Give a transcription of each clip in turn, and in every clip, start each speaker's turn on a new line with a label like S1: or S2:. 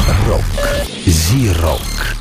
S1: Рок. Зи-рок.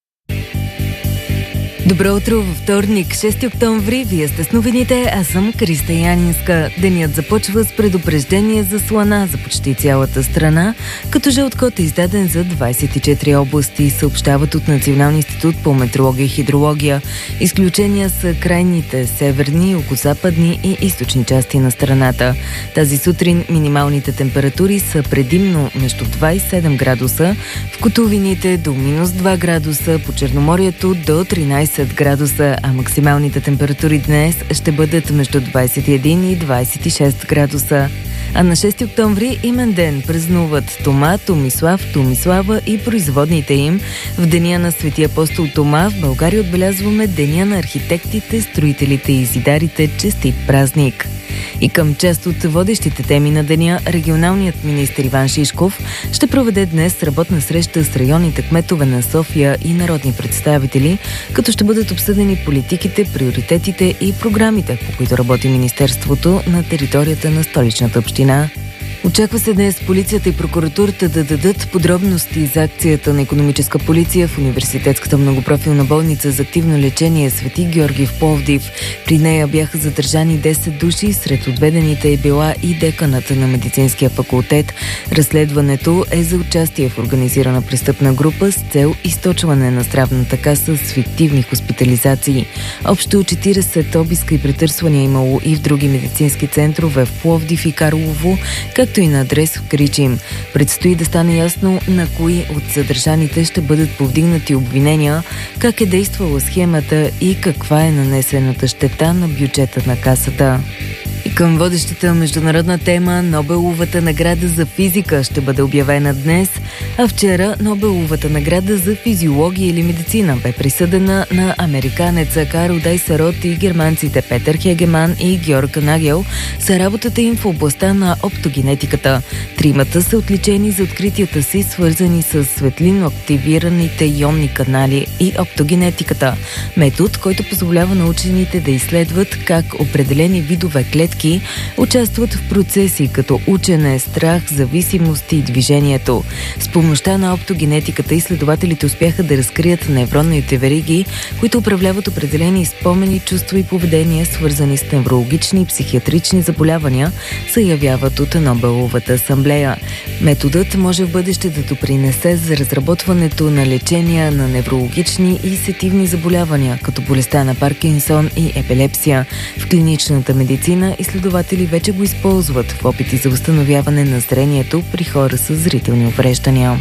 S2: Добро утро във вторник, 6 октомври. Вие сте с новините, аз съм Криста Янинска. Денят започва с предупреждение за слана за почти цялата страна, като жълт код е издаден за 24 области, съобщават от Националния институт по метеорология и хидрология. Изключения са крайните северни, югозападни и източни части на страната. Тази сутрин минималните температури са предимно между 2 и 7 градуса, в котловините до минус 2 градуса, по Черноморието до 13 градуса, а максималните температури днес ще бъдат между 21 и 26 градуса. А на 6 октомври имен ден празнуват Тома, Томислав, Томислава и производните им. В деня на Свети апостол Тома в България отбелязваме деня на архитектите, строителите и зидарите. Честит празник! И към част от водещите теми на деня, регионалният министър Иван Шишков ще проведе днес работна среща с районните кметове на София и народни представители, като ще бъдат обсъдени политиките, приоритетите и програмите, по които работи Министерството на територията на столичната община. Очаква се днес полицията и прокуратурата да дадат подробности за акцията на икономическа полиция в Университетската многопрофилна болница за активно лечение Свети Георги в Пловдив. При нея бяха задържани 10 души, сред отведените е била и деканата на медицинския факултет. Разследването е за участие в организирана престъпна група с цел източване на здравната каса с фиктивни хоспитализации. Общо 40 обиска и претърсвания имало и в други медицински центрове в Пловдив и Карлово, както и на адрес в Кричим. Предстои да стане ясно на кои от задържаните ще бъдат повдигнати обвинения, как е действала схемата и каква е нанесената щета на бюджета на касата. И към водещата международна тема, Нобеловата награда за физика ще бъде обявена днес, а вчера Нобеловата награда за физиология или медицина бе присъдена на американеца Карл Дайсерот и германците Петър Хегеман и Георг Нагел за работата им в областта на оптогенетиката. Тримата са отличени за откритията си, свързани с светлинно активираните ионни канали и оптогенетиката. Метод, който позволява на учените да изследват как определени видове клетки участват в процеси като учене, страх, зависимост и движението. С помощта на оптогенетиката изследователите успяха да разкрият невронните вериги, които управляват определени спомени, чувства и поведения, свързани с неврологични и психиатрични заболявания, заявяват от Нобеловата асамблея. Методът може в бъдеще да допринесе за разработването на лечения на неврологични и сетивни заболявания, като болестта на Паркинсон и епилепсия. В клиничната медицина изследователи вече го използват в опити за възстановяване на зрението при хора с зрителни увреждания.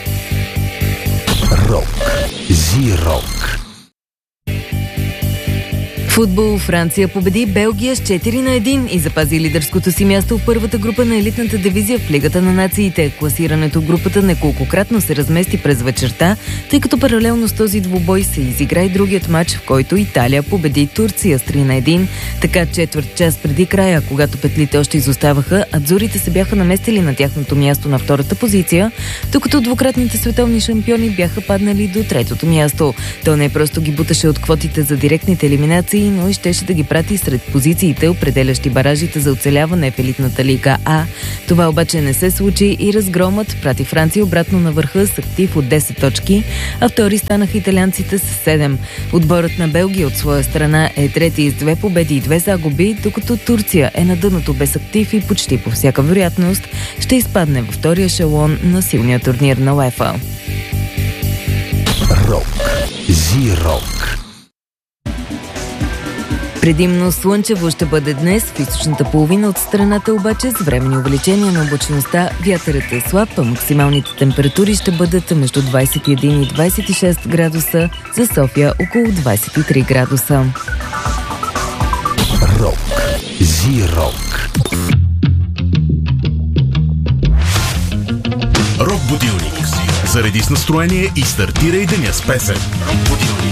S1: Рок. Зи-рок.
S2: Футбол. Франция победи Белгия с 4-1 и запази лидерското си място в първата група на елитната дивизия в Лигата на нациите. Класирането в групата неколкократно се размести през вечерта, тъй като паралелно с този двубой се изигра и другият матч, в който Италия победи Турция с 3-1. Така четвърт час преди края, когато петлите още изоставаха, адзурите се бяха наместили на тяхното място на втората позиция, докато двукратните световни шампиони бяха паднали до третото място. То не просто ги буташе от квотите за директните елиминации, но и щеше да ги прати сред позициите, определящи баражите за оцеляване в елитната лига А. Това обаче не се случи и разгромът прати Франция обратно на върха с актив от 10 точки, а втори станаха италианците с 7. Отборът на Белгия от своя страна е трети с 2 победи и 2 загуби, докато Турция е на дъното без актив и почти по всяка вероятност ще изпадне във втория ешелон на силния турнир на УЕФА.
S1: Рок. Зи-рок.
S2: Предимно слънчево ще бъде днес в източната половина от страната, обаче с временни увеличения на облачността. Вятърът е слаб, а максималните температури ще бъдат между 21 и 26 градуса, за София около 23 градуса.
S1: Рок. Зи-рок.
S3: Рок будилник. Зареди с настроение и стартирай деня с песен.